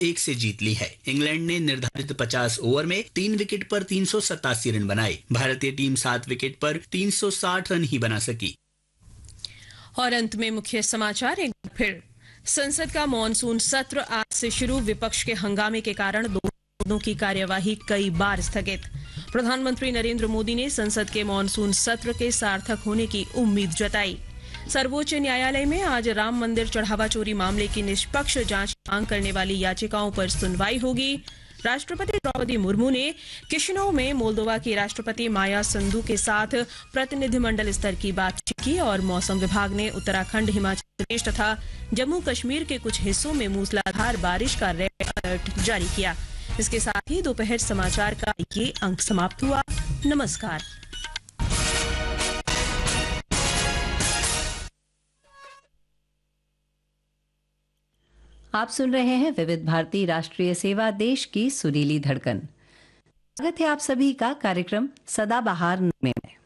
1 से जीत ली है। इंग्लैंड ने निर्धारित 50 ओवर में 3 विकेट पर 387 रन बनाए। भारतीय टीम 7 विकेट पर 360 रन ही बना सकी। और अंत में मुख्य समाचार एक बार फिर। संसद का मॉनसून सत्र आज से शुरू। विपक्ष के हंगामे के कारण दोनों की कार्यवाही कई बार स्थगित। प्रधानमंत्री नरेंद्र मोदी ने संसद के मॉनसून सत्र के सार्थक होने की उम्मीद जताई। सर्वोच्च न्यायालय में आज राम मंदिर चढ़ावा चोरी मामले की निष्पक्ष जांच की मांग करने वाली याचिकाओं पर सुनवाई होगी। राष्ट्रपति द्रौपदी मुर्मू ने किशिनौ में मोल्दोवा की राष्ट्रपति माया संधू के साथ प्रतिनिधिमंडल स्तर की बातचीत की। और मौसम विभाग ने उत्तराखंड, हिमाचल प्रदेश तथा जम्मू कश्मीर के कुछ हिस्सों में मूसलाधार बारिश का रेड अलर्ट जारी किया। इसके साथ ही दोपहर समाचार का ये अंक समाप्त हुआ। नमस्कार। आप सुन रहे हैं विविध भारती राष्ट्रीय सेवा, देश की सुरीली धड़कन। स्वागत है आप सभी का कार्यक्रम सदाबहार में।